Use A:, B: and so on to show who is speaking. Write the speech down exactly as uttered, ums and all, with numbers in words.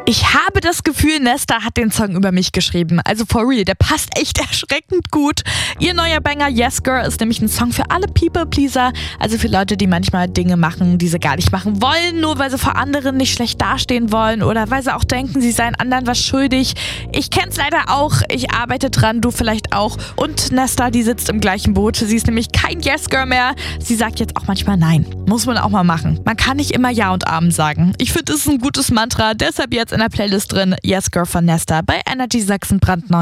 A: Ich habe das Gefühl, Nesta hat den Song über mich geschrieben. Also for real, der passt echt erschreckend gut. Ihr neuer Banger Yes Girl ist nämlich ein Song für alle People-Pleaser. Also für Leute, die manchmal Dinge machen, die sie gar nicht machen wollen, nur weil sie vor anderen nicht schlecht dastehen wollen oder weil sie auch denken, sie seien anderen was schuldig. Ich kenn's leider auch, ich arbeite dran, du vielleicht auch. Und Nesta, die sitzt im gleichen Boot. Sie ist nämlich kein Yes Girl mehr. Sie sagt jetzt auch manchmal Nein. Muss man auch mal machen. Man kann nicht immer Ja und Amen sagen. Ich finde, das ist ein gutes Mantra, deshalb jetzt in der Playlist drin Yes Girl von Nesta bei Energy Sachsen brandneu.